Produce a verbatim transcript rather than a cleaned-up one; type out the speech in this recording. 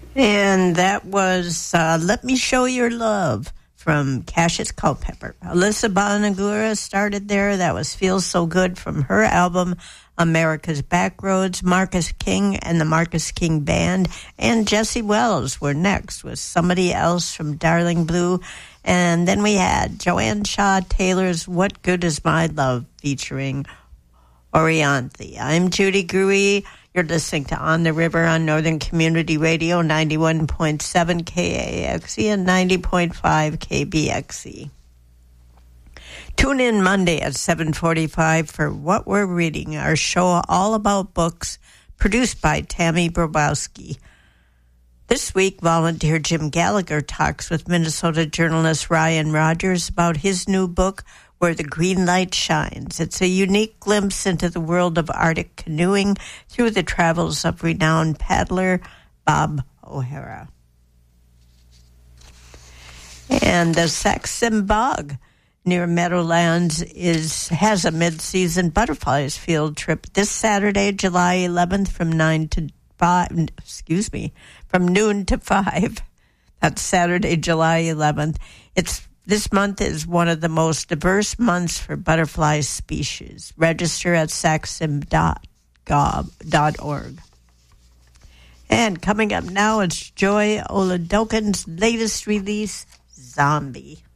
And that was uh, Let Me Show Your Love from Cassius Culpepper. Alyssa Bonagura started there. That was Feels So Good from her album America's Backroads. Marcus King and the Marcus King Band and Jesse Wells were next with Somebody Else from Darling Blue. And then we had Joanne Shaw Taylor's What Good Is My Love featuring Orianthi. I'm Judy Gruey. You're listening to On the River on Northern Community Radio, ninety-one point seven K A X E and ninety point five K B X E. Tune in Monday at seven forty-five for What We're Reading, our show all about books, produced by Tammy Brobowski. This week, volunteer Jim Gallagher talks with Minnesota journalist Ryan Rogers about his new book, Where the Green Light Shines. It's a unique glimpse into the world of Arctic canoeing through the travels of renowned paddler Bob O'Hara. And the Saxon Bog near Meadowlands is has a mid-season butterflies field trip this Saturday, July eleventh, from nine to five. Excuse me, from noon to five. That's Saturday, July eleventh. It's This month is one of the most diverse months for butterfly species. Register at saxon dot gov dot org. And coming up now, it's Joy Oladokin's latest release, Zombie.